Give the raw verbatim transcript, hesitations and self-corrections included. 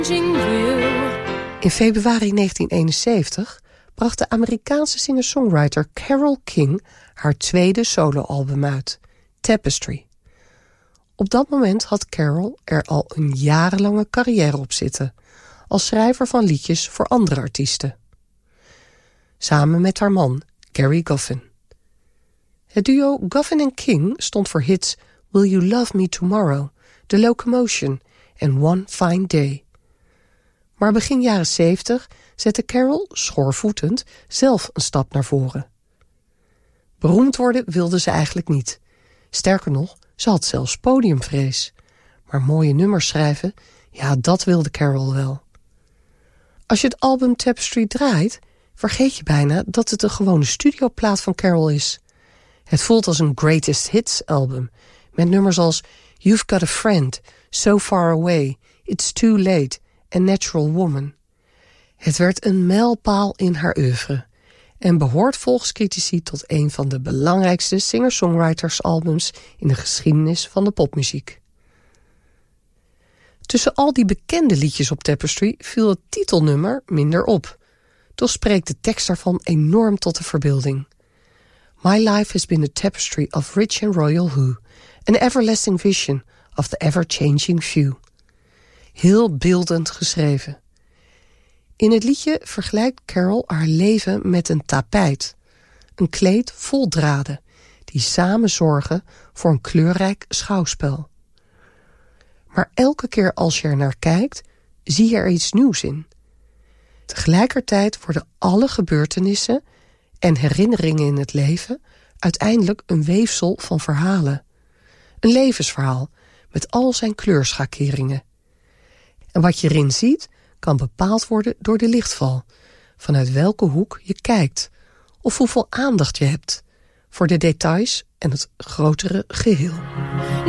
In februari negentien eenenzeventig bracht de Amerikaanse singer-songwriter Carole King haar tweede soloalbum uit, Tapestry. Op dat moment had Carole er al een jarenlange carrière op zitten, als schrijver van liedjes voor andere artiesten. Samen met haar man, Gerry Goffin. Het duo Goffin en King stond voor hits Will You Love Me Tomorrow, The Locomotion en One Fine Day. Maar begin jaren zeventig zette Carole, schoorvoetend, zelf een stap naar voren. Beroemd worden wilde ze eigenlijk niet. Sterker nog, ze had zelfs podiumvrees. Maar mooie nummers schrijven, ja, dat wilde Carole wel. Als je het album Tapestry draait, vergeet je bijna dat het een gewone studioplaat van Carole is. Het voelt als een greatest hits album, met nummers als You've Got a Friend, So Far Away, It's Too Late en Natural Woman. Het werd een mijlpaal in haar oeuvre en behoort volgens critici tot een van de belangrijkste singer-songwriters-albums in de geschiedenis van de popmuziek. Tussen al die bekende liedjes op Tapestry viel het titelnummer minder op. Toch spreekt de tekst daarvan enorm tot de verbeelding. My life has been a tapestry of rich and royal who, an everlasting vision of the ever-changing view. Heel beeldend geschreven. In het liedje vergelijkt Carole haar leven met een tapijt. Een kleed vol draden, die samen zorgen voor een kleurrijk schouwspel. Maar elke keer als je er naar kijkt, zie je er iets nieuws in. Tegelijkertijd worden alle gebeurtenissen en herinneringen in het leven uiteindelijk een weefsel van verhalen. Een levensverhaal met al zijn kleurschakeringen. En wat je erin ziet, kan bepaald worden door de lichtval, vanuit welke hoek je kijkt, of hoeveel aandacht je hebt voor de details en het grotere geheel.